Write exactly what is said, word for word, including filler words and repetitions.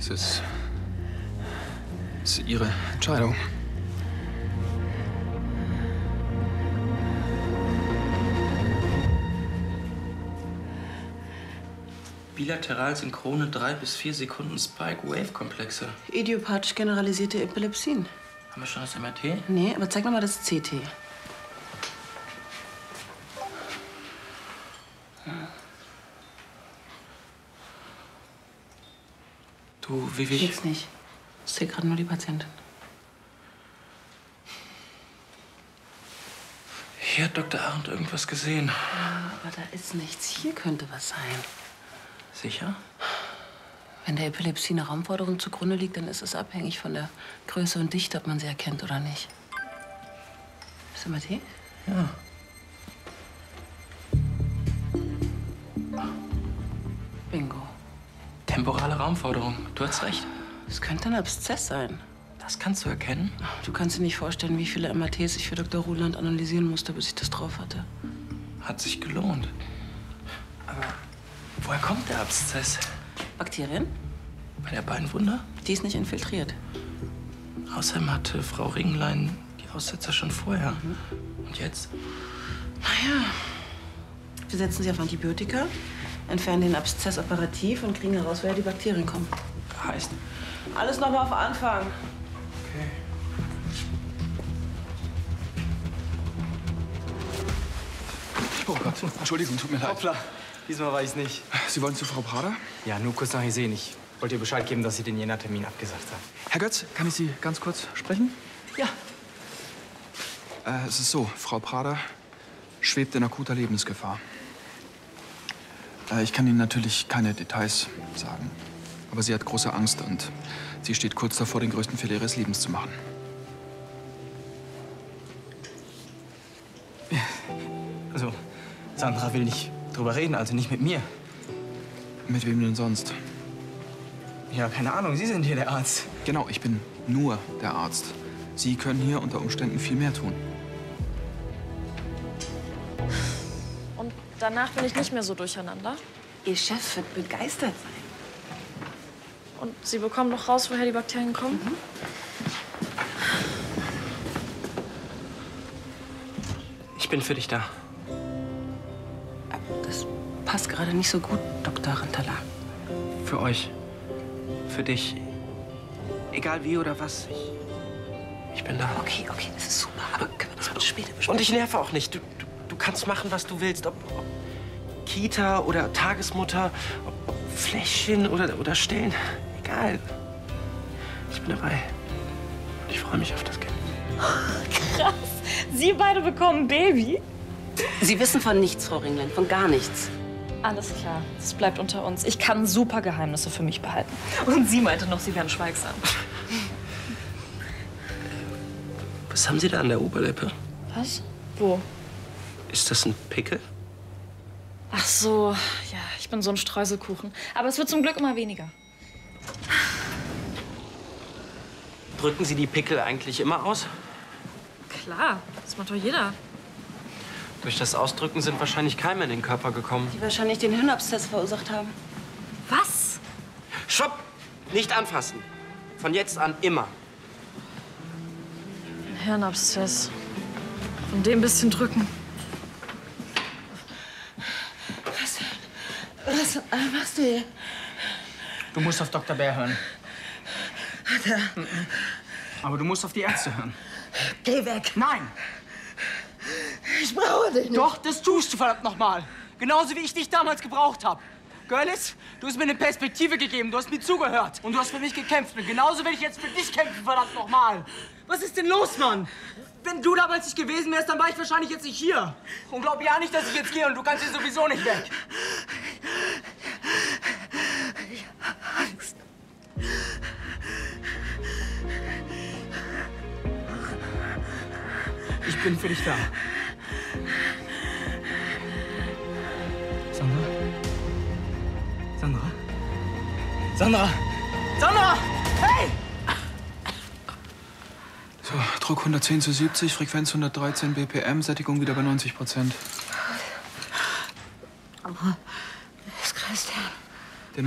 Es ist... Es ist Ihre Entscheidung. Bilateral synchrone drei bis vier Sekunden Spike-Wave-Komplexe. Idiopathisch generalisierte Epilepsien. Haben wir schon das M R T? Nee, aber zeig noch mal das C T. Du, wie wie? Geht's nicht. Ich sehe gerade nur die Patientin. Hier hat Doktor Arndt irgendwas gesehen. Ja, aber da ist nichts. Hier könnte was sein. Sicher? Wenn der Epilepsie eine Raumforderung zugrunde liegt, dann ist es abhängig von der Größe und Dichte, ob man sie erkennt oder nicht. Ist M R T? Ja. Bingo. Temporale Raumforderung. Du hast recht. Es könnte ein Abszess sein. Das kannst du erkennen? Du kannst dir nicht vorstellen, wie viele M R Ts ich für Doktor Ruland analysieren musste, bis ich das drauf hatte. Hat sich gelohnt. Aber woher kommt der Abszess? Bakterien? Bei der beiden Wunder? Die ist nicht infiltriert. Außerdem hatte Frau Ringlein die Aussetzer schon vorher. Mhm. Und jetzt? Naja, wir setzen sie auf Antibiotika, entfernen den Abszess operativ und kriegen heraus, woher die Bakterien kommen. Heißt? Alles noch mal auf Anfang. Okay. Oh Gott, Entschuldigung, tut mir leid. Hoppla, diesmal war ich's nicht. Sie wollen zu Frau Prader? Ja, nur kurz nachher sehen. Ich wollte ihr Bescheid geben, dass Sie den Jena-Termin abgesagt haben. Herr Götz, kann ich Sie ganz kurz sprechen? Ja. Äh, es ist so, Frau Prader schwebt in akuter Lebensgefahr. Äh, ich kann Ihnen natürlich keine Details sagen. Aber sie hat große Angst und sie steht kurz davor, den größten Fehler ihres Lebens zu machen. Also, Sandra will nicht drüber reden, also nicht mit mir. Mit wem denn sonst? Ja, keine Ahnung, Sie sind hier der Arzt. Genau, ich bin nur der Arzt. Sie können hier unter Umständen viel mehr tun. Und danach bin ich nicht mehr so durcheinander. Ihr Chef wird begeistert sein. Und Sie bekommen noch raus, woher die Bakterien kommen? Mhm. Ich bin für dich da. Das passt gerade nicht so gut, Doktor Rantala. Für euch. Für dich. Egal wie oder was. Ich, ich bin da. Okay, okay, das ist super. Aber können wir das bitte später besprechen? Und ich nerve auch nicht. Du, du, du kannst machen, was du willst. Ob, ob Kita oder Tagesmutter, ob, ob Fläschchen oder, oder Stillen. Egal. Ich bin dabei. Und ich freue mich auf das Kind. Krass. Sie beide bekommen ein Baby? Sie wissen von nichts, Frau Ringlein, von gar nichts. Alles klar. Das bleibt unter uns. Ich kann super Geheimnisse für mich behalten. Und sie meinte noch, sie wären schweigsam. Was haben Sie da an der Oberlippe? Was? Wo? Ist das ein Pickel? Ach so. Ja, ich bin so ein Streuselkuchen. Aber es wird zum Glück immer weniger. Drücken Sie die Pickel eigentlich immer aus? Klar. Das macht doch jeder. Durch das Ausdrücken sind wahrscheinlich Keime in den Körper gekommen. Die wahrscheinlich den Hirnabszess verursacht haben. Was? Stopp! Nicht anfassen. Von jetzt an immer. Ein Hirnabszess. Von dem bisschen drücken. Was, was machst du hier? Du musst auf Doktor Bär hören. Da. Aber du musst auf die Ärzte hören. Geh weg. Nein! Ich brauche dich nicht. Doch, das tust du verdammt nochmal. Genauso wie ich dich damals gebraucht habe. Görlitz, du hast mir eine Perspektive gegeben, du hast mir zugehört und du hast für mich gekämpft. Und genauso will ich jetzt für dich kämpfen, verdammt nochmal. Was ist denn los, Mann? Wenn du damals nicht gewesen wärst, dann war ich wahrscheinlich jetzt nicht hier. Und glaub ja nicht, dass ich jetzt gehe und du kannst hier sowieso nicht weg. Ich hab Angst. Ich bin für dich da. Sandra? Sandra? Sandra! Sandra! Hey! So, Druck hundertzehn zu siebzig, Frequenz hundertdreizehn B P M, Sättigung wieder bei neunzig Prozent.